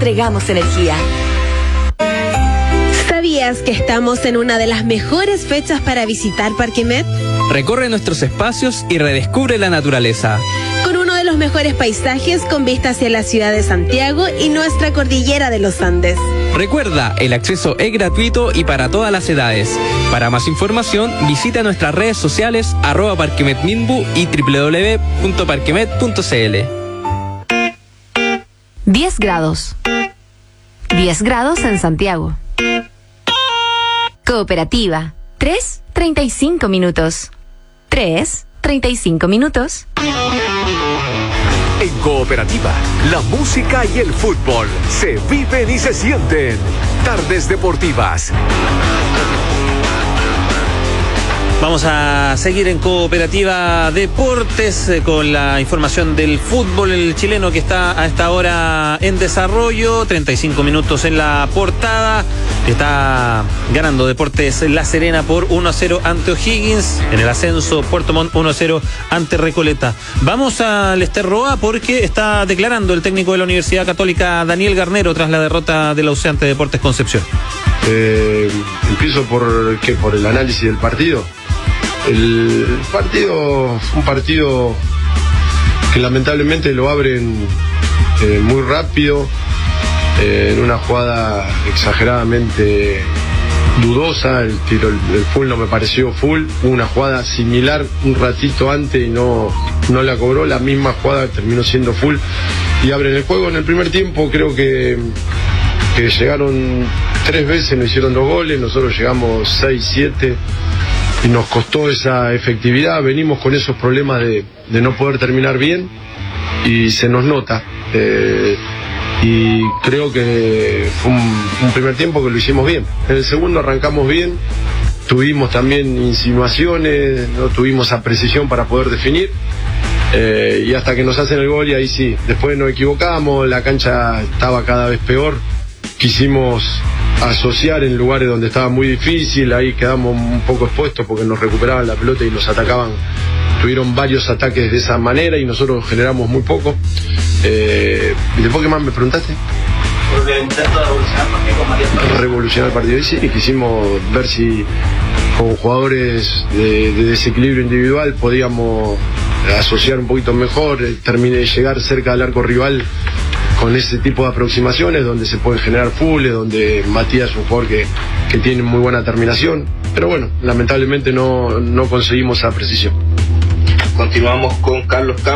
entregamos energía. ¿Sabías que estamos en una de las mejores fechas para visitar Parque Met? Recorre nuestros espacios y redescubre la naturaleza. Con uno de los mejores paisajes con vista hacia la ciudad de Santiago y nuestra cordillera de los Andes. Recuerda, el acceso es gratuito y para todas las edades. Para más información, visita nuestras redes sociales @parquemetminbu y www.parquemet.cl. 10 grados. 10 grados en Santiago. Cooperativa. 3:35 minutos. 3:35 minutos. En Cooperativa, la música y el fútbol se viven y se sienten. Tardes Deportivas. Vamos a seguir en Cooperativa Deportes con la información del fútbol, el chileno que está a esta hora en desarrollo, 35 minutos en la portada, está ganando Deportes La Serena por 1-0 ante O'Higgins, en el ascenso Puerto Montt 1-0 ante Recoleta. Vamos al Esterroa porque está declarando el técnico de la Universidad Católica Daniel Garnero tras la derrota de la UC ante Deportes Concepción. Empiezo por el análisis del partido. El partido fue un partido que lamentablemente lo abren muy rápido, en una jugada exageradamente dudosa. El tiro, el full no me pareció full. Una jugada similar un ratito antes y no la cobró. La misma jugada terminó siendo full y abren el juego. En el primer tiempo creo que llegaron 3 veces, nos hicieron 2 goles, nosotros llegamos 6, 7 y nos costó esa efectividad. Venimos con esos problemas de no poder terminar bien y se nos nota. Y creo que fue un primer tiempo que lo hicimos bien. En el segundo arrancamos bien, tuvimos también insinuaciones, no tuvimos esa precisión para poder definir. Y hasta que nos hacen el gol y ahí sí, después nos equivocamos, la cancha estaba cada vez peor. Quisimos asociar en lugares donde estaba muy difícil, ahí quedamos un poco expuestos porque nos recuperaban la pelota y nos atacaban. Tuvieron varios ataques de esa manera y nosotros generamos muy poco. ¿Y después qué más me preguntaste? Por el intento de revolucionar el partido con Matías Torres. Revolucionar el partido, y sí, quisimos ver si con jugadores de desequilibrio individual podíamos asociar un poquito mejor, llegar cerca del arco rival con ese tipo de aproximaciones donde se pueden generar fulles, donde Matías es un jugador que tiene muy buena terminación, pero bueno, lamentablemente no conseguimos esa precisión. Continuamos con Carlos Campos.